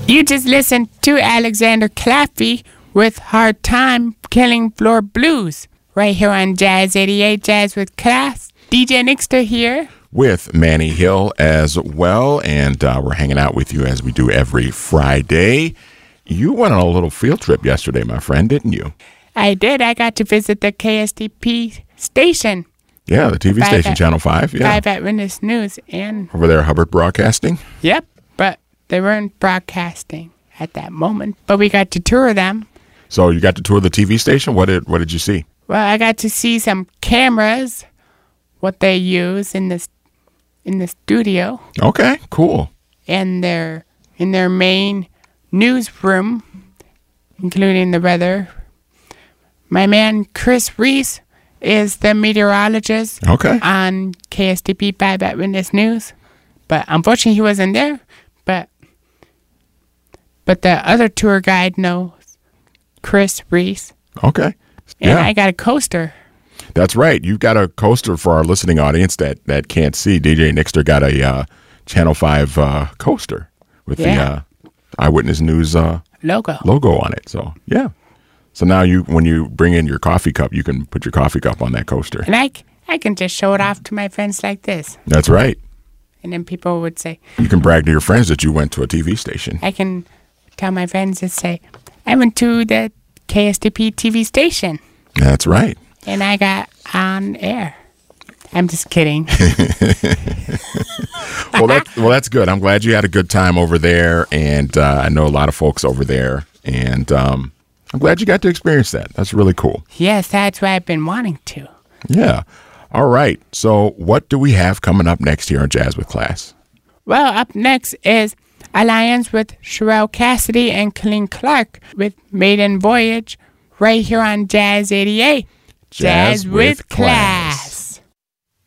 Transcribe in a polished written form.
You just listened to Alexander Claffey with Hard Time Killing Floor Blues right here on Jazz 88, Jazz with Class. DJ Nixter here. With Manny Hill as well, and we're hanging out with you as we do every Friday. You went on a little field trip yesterday, my friend, didn't you? I did. I got to visit the KSTP station. Yeah, the TV station, Channel 5. Yeah. 5 Eyewitness News. And over there, Hubbard Broadcasting? Yep, but they weren't broadcasting at that moment. But we got to tour them. So you got to tour the TV station? What did you see? Well, I got to see some cameras, what they use in the studio. Okay, cool. And in their main newsroom, including the weather. My man Chris Reese is the meteorologist on KSTP 5 Eyewitness News. But unfortunately he wasn't there. But the other tour guide knows Chris Reese. Okay. And I got a coaster. That's right. You've got a coaster for our listening audience that can't see. DJ Nixter got a Channel 5 coaster with the Eyewitness News logo on it. So, yeah. So now when you bring in your coffee cup, you can put your coffee cup on that coaster. And I can just show it off to my friends like this. That's right. And then people would say... You can brag to your friends that you went to a TV station. I can tell my friends and say, I went to the KSTP TV station. That's right. And I got on air. I'm just kidding. Well, that's good. I'm glad you had a good time over there. And I know a lot of folks over there. And... I'm glad you got to experience that. That's really cool. Yes, that's what I've been wanting to. Yeah. All right. So what do we have coming up next here on Jazz with Class? Well, up next is Alliance with Sherelle Cassidy and Colleen Clark with Maiden Voyage right here on Jazz 88. Jazz with Class.